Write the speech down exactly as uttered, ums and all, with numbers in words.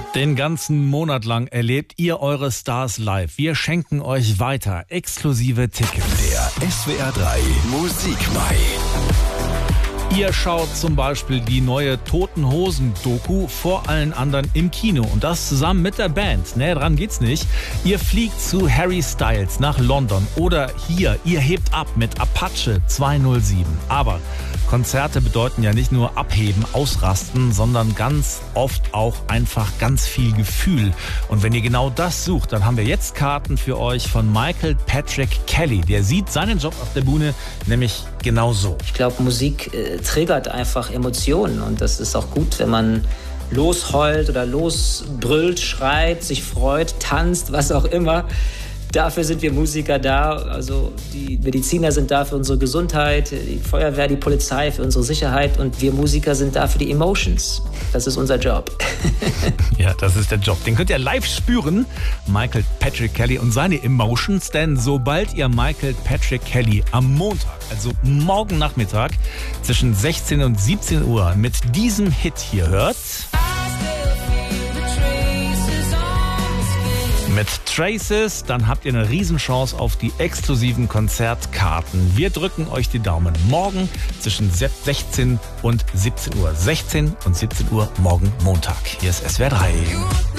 Den ganzen Monat lang erlebt ihr eure Stars live. Wir schenken euch weiter exklusive Tickets. Der S W R drei Musikmai. Ihr schaut zum Beispiel die neue Toten Hosen-Doku vor allen anderen im Kino. Und das zusammen mit der Band. Näher dran geht's nicht. Ihr fliegt zu Harry Styles nach London. Oder hier, ihr hebt ab mit Apache zweihundertsieben. Aber Konzerte bedeuten ja nicht nur abheben, ausrasten, sondern ganz oft auch einfach ganz viel Gefühl. Und wenn ihr genau das sucht, dann haben wir jetzt Karten für euch von Michael Patrick Kelly. Der sieht seinen Job auf der Bühne nämlich genau so. Ich glaube, Musik äh, triggert einfach Emotionen und das ist auch gut, wenn man losheult oder losbrüllt, schreit, sich freut, tanzt, was auch immer. Dafür sind wir Musiker da, also die Mediziner sind da für unsere Gesundheit, die Feuerwehr, die Polizei für unsere Sicherheit und wir Musiker sind da für die Emotions. Das ist unser Job. Ja, das ist der Job. Den könnt ihr live spüren, Michael Patrick Kelly und seine Emotions, denn sobald ihr Michael Patrick Kelly am Montag, also morgen Nachmittag zwischen sechzehn und siebzehn Uhr mit diesem Hit hier hört, mit Traces, dann habt ihr eine Riesenchance auf die exklusiven Konzertkarten. Wir drücken euch die Daumen. Morgen zwischen sechzehn und siebzehn Uhr. sechzehn und siebzehn Uhr morgen Montag. Hier ist S W R drei.